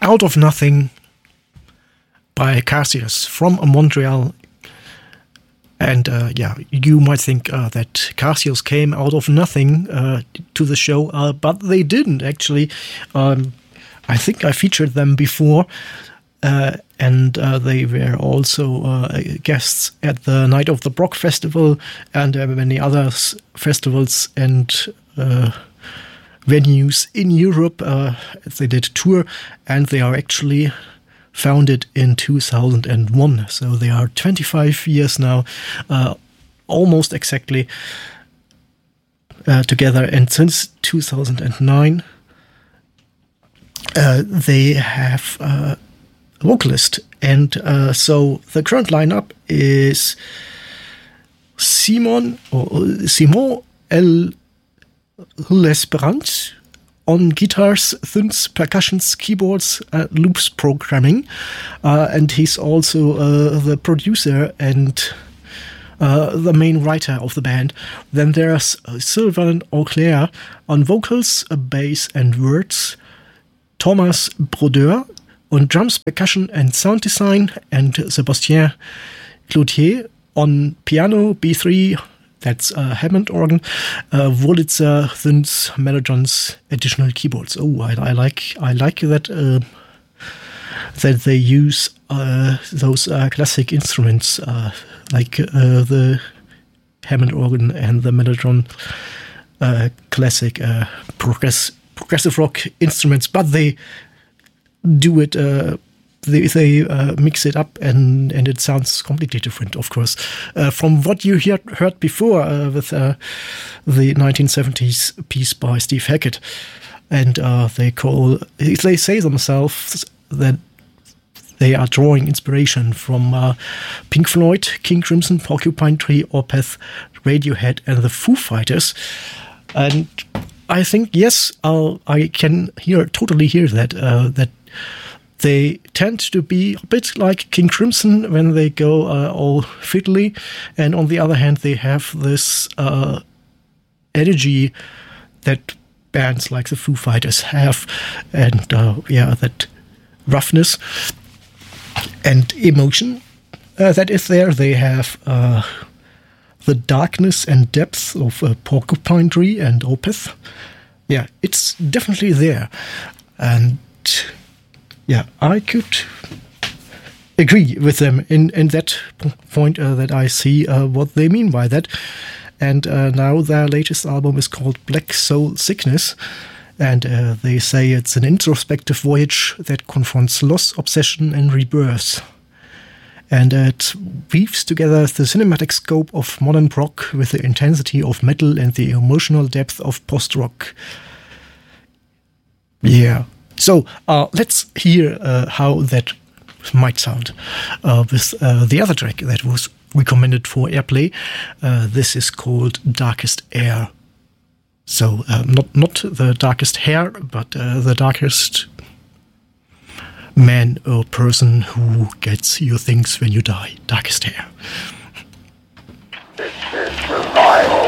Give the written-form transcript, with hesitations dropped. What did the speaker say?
Out of Nothing by Cassius from Montreal. And you might think that Cassius came out of nothing to the show, but they didn't actually. I think I featured them before, and they were also guests at the Night of the Brock Festival and many other festivals and venues in Europe. They did a tour, and they are actually founded in 2001. So they are 25 years now, almost exactly together. And since 2009, they have a vocalist. And so the current lineup is Simon L. L'Esperance on guitars, synths, percussions, keyboards, loops programming. And he's also the producer and the main writer of the band. Then there's Sylvain Auclair on vocals, bass and words, Thomas Brodeur on drums, percussion and sound design, and Sébastien Cloutier on piano, B3, that's Hammond organ, Wurlitzer, synths, mellotons, additional keyboards. Oh, I like that that they use those classic instruments like the Hammond organ and the mellotron, classic progressive rock instruments, but they do it. They mix it up and it sounds completely different, of course, from what you heard before with the 1970s piece by Steve Hackett. And they say themselves that they are drawing inspiration from Pink Floyd, King Crimson, Porcupine Tree, Opeth, Radiohead, and the Foo Fighters. And I think, yes, I can totally hear that they tend to be a bit like King Crimson when they go all fiddly, and on the other hand, they have this energy that bands like the Foo Fighters have, and that roughness and emotion that is there. They have the darkness and depth of Porcupine Tree and Opeth. Yeah, it's definitely there, and yeah, I could agree with them in that point that I see what they mean by that. And now their latest album is called Black Soul Sickness, and they say it's an introspective voyage that confronts loss, obsession, and rebirth. And it weaves together the cinematic scope of modern rock with the intensity of metal and the emotional depth of post-rock. Yeah. So let's hear how that might sound with the other track that was recommended for airplay. This is called Darkest Air. So not the darkest hair, but the darkest man or person who gets your things when you die. Darkest Hair. This is survival.